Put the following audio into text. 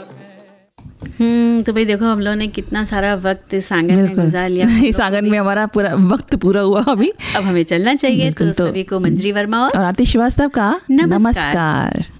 तो भाई देखो हम लोगों ने कितना सारा वक्त इस आंगन में गुजार लिया। इस आंगन में हमारा पूरा वक्त पूरा हुआ अभी। अब हमें चलना चाहिए। तो सभी को मंजरी वर्मा और आरती श्रीवास्तव का नमस्कार। नमस्कार।